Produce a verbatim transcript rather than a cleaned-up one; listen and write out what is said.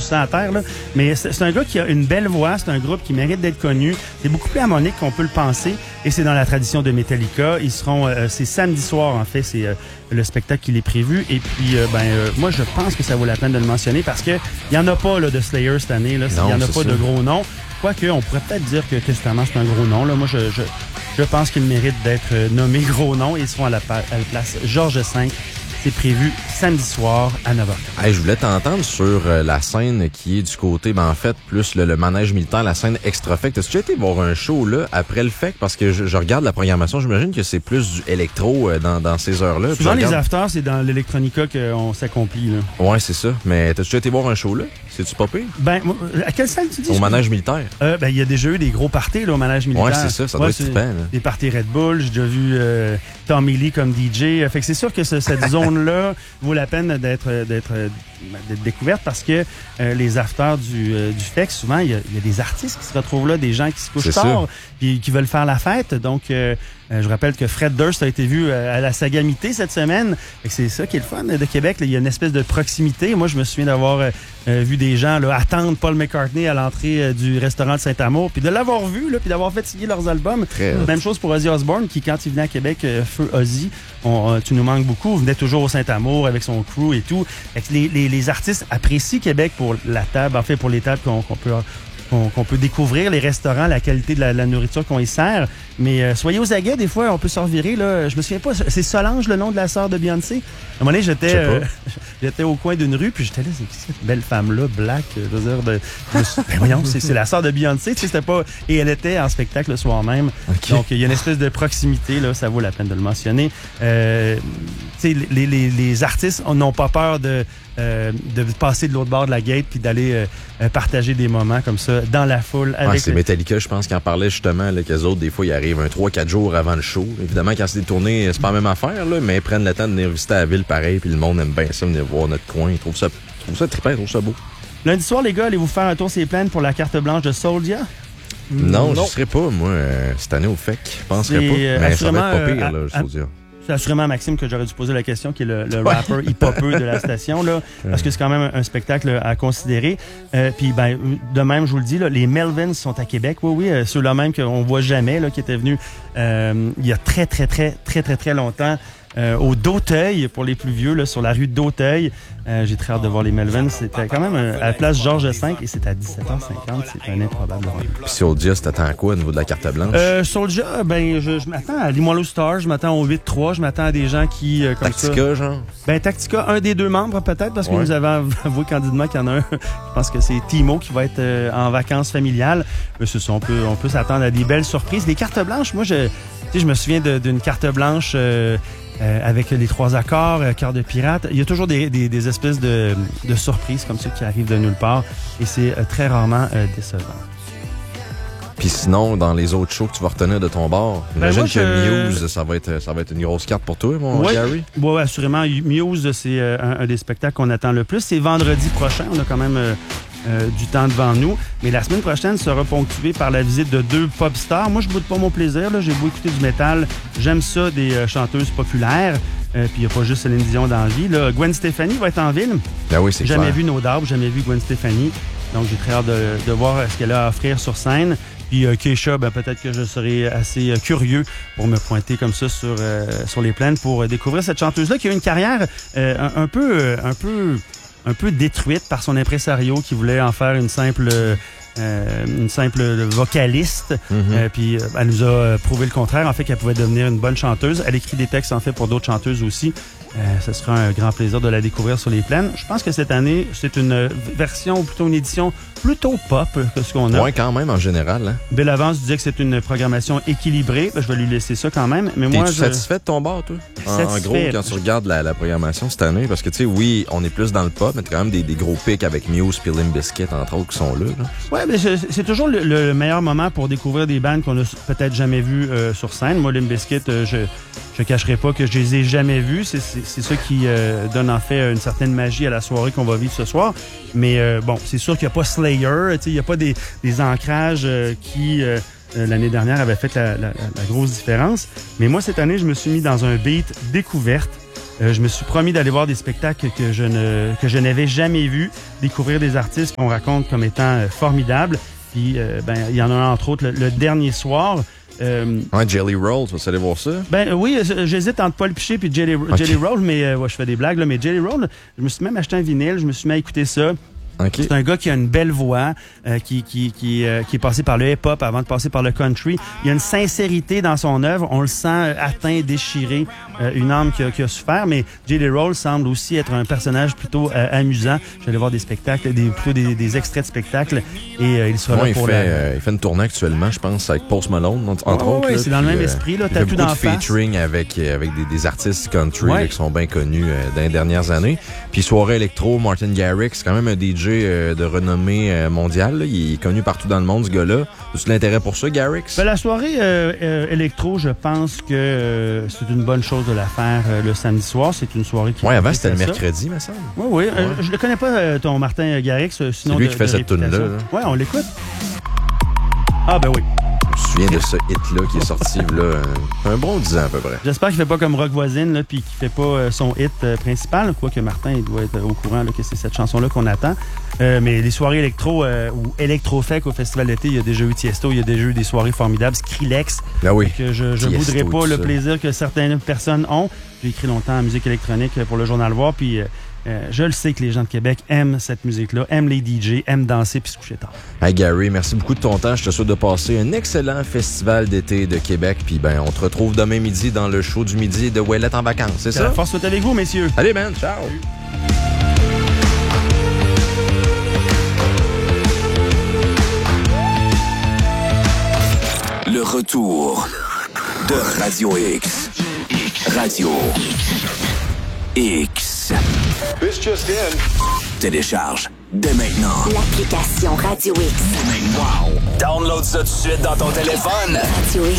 ça à terre, là. Mais c'est, c'est un gars qui a une belle voix, c'est un groupe qui mérite d'être connu. C'est beaucoup plus harmonique qu'on peut le penser. Et c'est dans la tradition de Metallica. Ils seront, euh, c'est samedi soir, en fait, c'est euh, le spectacle qui est prévu. Et puis, euh, ben, euh, moi, je pense que ça vaut la peine de le mentionner parce que il y en a pas, là, de Slayer cette année, là. Il y en a pas de gros noms. Quoique, on pourrait peut-être dire que Testament, c'est un gros nom, là. Moi, je, je, je pense qu'il mérite d'être nommé gros nom. Ils seront à la, à la place Georges cinq. C'est prévu samedi soir à neuf heures. Hey, je voulais t'entendre sur euh, la scène qui est du côté, ben en fait, plus le, le manège militaire, la scène extra-fect. As-tu été voir un show là après le fait? Parce que je, je regarde la programmation, j'imagine que c'est plus du électro euh, dans, dans ces heures-là. Souvent, regarde... les afters, c'est dans l'électronica qu'on s'accomplit. Là. Ouais, c'est ça. Mais t'as-tu été voir un show là? C'est-tu pas pire? Ben, à quelle salle tu dis? Au manège militaire. Euh, ben, il y a déjà eu des gros parties là, au manège militaire. Ouais, c'est ça. Ça doit ouais, être trippant. Des parties Red Bull. J'ai déjà vu euh, Tommy Lee comme D J. Fait que c'est sûr que ce, cette zone-là vaut la peine d'être, d'être, d'être découverte parce que euh, les afters du, euh, du F E C, souvent, il y, a, il y a des artistes qui se retrouvent là, des gens qui se couchent c'est tard et qui veulent faire la fête. Donc, euh, euh, je rappelle que Fred Durst a été vu euh, à la Sagamité cette semaine. Et c'est ça qui est le fun de Québec. Là, il y a une espèce de proximité. Moi, je me souviens d'avoir euh, euh, vu des gens là, attendre Paul McCartney à l'entrée euh, du restaurant de Saint-Amour, puis de l'avoir vu, là, puis d'avoir fait signer leurs albums. Très Même chose pour Ozzy Osbourne, qui, quand il venait à Québec, euh, feu Ozzy, on, euh, tu nous manques beaucoup, venait toujours au Saint-Amour avec son crew et tout. Et les, les, les artistes apprécient Québec pour la table, en fait, pour les tables qu'on, qu'on peut... Qu'on, qu'on peut découvrir, les restaurants, la qualité de la, la nourriture qu'on y sert. Mais euh, soyez aux aguets, des fois, on peut se revirer. Là. Je me souviens pas, c'est Solange, le nom de la sœur de Beyoncé. À un moment donné, j'étais, euh, j'étais au coin d'une rue, puis j'étais là, c'est qui cette belle femme-là, black, je veux dire, de, de, ben voyons, c'est, c'est la sœur de Beyoncé, tu sais, c'était pas... Et elle était en spectacle le soir même. Okay. Donc, il y a une espèce de proximité, là, ça vaut la peine de le mentionner. Euh, tu sais, les, les, les artistes n'ont pas peur de... Euh, de passer de l'autre bord de la gate puis d'aller euh, partager des moments comme ça dans la foule. Avec ouais, c'est le... Metallica, je pense, qui en parlait justement, là, qu'eux autres, des fois, ils arrivent un trois quatre jours avant le show. Évidemment, quand c'est des tournées, c'est pas la même affaire, là, mais ils prennent le temps de venir visiter la ville pareil, puis le monde aime bien ça, venir voir notre coin. Ils trouvent ça, ils trouvent ça trippant, ils trouvent ça beau. Lundi soir, les gars, allez-vous faire un tour sur les plaines pour la carte blanche de Soldier? Non, non. Je serais pas, moi, euh, cette année au F E C. Je penserais pas. Euh, mais ça va être pas pire, euh, là, à, Soldier. C'est assurément à Maxime que j'aurais dû poser la question, qui est le, le rapper hip-hopeux de la station, là, parce que c'est quand même un, un spectacle à considérer. Euh, Puis, ben, de même, je vous le dis, là, les Melvins sont à Québec, oui, oui, euh, ceux-là même qu'on voit jamais, là, qui étaient venus euh, il y a très, très, très, très, très, très longtemps. Euh, au d'Auteuil, pour les plus vieux, là, sur la rue d'Auteuil. Euh, j'ai très hâte de voir les Melvins. C'était quand même euh, à la place Georges cinq et c'est à dix-sept heures cinquante. C'est un improbable. Puis Soldier, t'attends à quoi au niveau de la carte blanche? Euh, Soldier, ben, je, je m'attends à Limoilou Star, je m'attends au huit trois, je m'attends à des gens qui, euh, comme Tactica, ça... genre? Ben, Tactica, un des deux membres, peut-être, parce que ouais. nous avons avoué candidement qu'il y en a un. Je pense que c'est Timo qui va être euh, en vacances familiales. Mais c'est ça, on peut, on peut s'attendre à des belles surprises. Les cartes blanches, moi, je, tu sais, je me souviens de, d'une carte blanche, euh, Euh, avec les trois accords, euh, cœur de pirate. Il y a toujours des, des, des espèces de, de surprises comme ça qui arrivent de nulle part et c'est euh, très rarement euh, décevant. Puis sinon, dans les autres shows que tu vas retenir de ton bord, ben j'imagine moi, que je... Muse, ça va être ça va être une grosse carte pour toi, mon ouais, Gary. Oui, assurément. Muse, c'est euh, un, un des spectacles qu'on attend le plus. C'est vendredi prochain. On a quand même... Euh, Euh, du temps devant nous. Mais la semaine prochaine sera ponctuée par la visite de deux pop stars. Moi, je boude pas mon plaisir. Là. J'ai beau écouter du métal. J'aime ça, des euh, chanteuses populaires. Euh, Puis il n'y a pas juste Céline Dion dans la vie. Là. Gwen Stefani va être en ville. Ben oui, c'est jamais clair. vu No Doubt, jamais vu Gwen Stefani. Donc, j'ai très hâte de, de voir ce qu'elle a à offrir sur scène. Puis euh, Keisha, ben, peut-être que je serai assez euh, curieux pour me pointer comme ça sur, euh, sur les plaines pour euh, découvrir cette chanteuse-là qui a eu une carrière euh, un, un peu... Euh, un peu un peu détruite par son impresario qui voulait en faire une simple euh, une simple vocaliste. Mm-hmm. Euh, puis elle nous a prouvé le contraire, en fait, qu'elle pouvait devenir une bonne chanteuse. Elle écrit des textes, en fait, pour d'autres chanteuses aussi. Euh, ce sera un grand plaisir de la découvrir sur les plaines. Je pense que cette année, c'est une version, ou plutôt une édition plutôt pop que ce qu'on a. Oui, quand même, en général. Hein? Belle Avance disait que c'est une programmation équilibrée. Ben, je vais lui laisser ça quand même. Mais T'es-tu moi, je... satisfait de ton bar, toi? En, en gros, quand tu regardes la, la programmation cette année, parce que, tu sais, oui, on est plus dans le pop, mais t'as quand même des, des gros pics avec Muse et Limp Bizkit, entre autres, qui sont là. là. Oui, mais c'est, c'est toujours le, le meilleur moment pour découvrir des bandes qu'on a peut-être jamais vues euh, sur scène. Moi, Limp Bizkit, euh, je je cacherai pas que je les ai jamais vus. C'est, c'est, c'est ça qui euh, donne en fait une certaine magie à la soirée qu'on va vivre ce soir. Mais euh, bon, c'est sûr qu'il n'y a pas Slayer, il n'y a pas des, des ancrages euh, qui, euh, l'année dernière, avaient fait la, la, la grosse différence. Mais moi, cette année, je me suis mis dans un beat découverte. Euh, je me suis promis d'aller voir des spectacles que je ne que je n'avais jamais vus, découvrir des artistes qu'on raconte comme étant euh, formidables. Puis, euh, ben, il y en a un, entre autres, le, le dernier soir. Euh, ouais, Jelly Roll, tu vas aller voir ça? Ben oui, j'hésite entre Paul Piché et Jelly, okay. Jelly Roll, mais euh, ouais, je fais des blagues, là, mais Jelly Roll, je me suis même acheté un vinyle, je me suis mis à écouter ça. Okay. C'est un gars qui a une belle voix, euh, qui qui qui, euh, qui est passé par le hip-hop avant de passer par le country. Il y a une sincérité dans son œuvre. On le sent atteint, déchiré, euh, une âme qui a, qui a souffert. Mais Jelly Roll semble aussi être un personnage plutôt euh, amusant. J'allais voir des spectacles, des, plutôt des, des extraits de spectacles, et euh, il sera ouais, là pour il fait, la... euh, il fait une tournée actuellement, je pense, avec Post Malone, entre oh, autres. Oui, c'est dans le même euh, esprit. Là, il fait beaucoup d'en de featuring avec, avec des, des artistes country ouais. là, qui sont bien connus euh, dans les dernières années. Puis soirée électro, Martin Garrix, c'est quand même un D J euh, de renommée euh, mondiale. Là. Il est connu partout dans le monde, ce gars-là. As-tu de l'intérêt pour ça, Garrix? Ben, la soirée euh, euh, électro, je pense que euh, c'est une bonne chose de la faire euh, le samedi soir. C'est une soirée qui... Oui, avant, c'était le mercredi, me semble. Oui, oui. Ouais. Euh, je ne connais pas euh, ton Martin Garrix. Euh, sinon c'est lui de, qui fait cette tune-là. Oui, on l'écoute. Ah, ben oui. Je me souviens de ce hit-là qui est sorti là, un bon dix ans à peu près. J'espère qu'il fait pas comme Rock Voisine, là, puis qu'il fait pas euh, son hit euh, principal. Quoique Martin, il doit être au courant là, que c'est cette chanson-là qu'on attend. Euh, mais les soirées électro euh, ou électro-fec au Festival d'été, il y a déjà eu Tiesto, il y a déjà eu des soirées formidables. Skrillex. Ah oui. Que je je voudrais pas le plaisir que certaines personnes ont. J'ai écrit longtemps en musique électronique pour le Journal Voir, puis... Euh, Euh, je le sais que les gens de Québec aiment cette musique-là, aiment les D J, aiment danser puis se coucher tard. Hey Gary, merci beaucoup de ton temps. Je te souhaite de passer un excellent festival d'été de Québec. Puis ben, on te retrouve demain midi dans le show du midi de Ouellette en vacances, c'est ça? La force soit avec vous, messieurs. Allez, man, ciao! Le retour de Radio X. Radio X. This just in. Télécharge dès maintenant l'application Radio X. Wow! Download ça tout de suite dans ton téléphone. Radio X.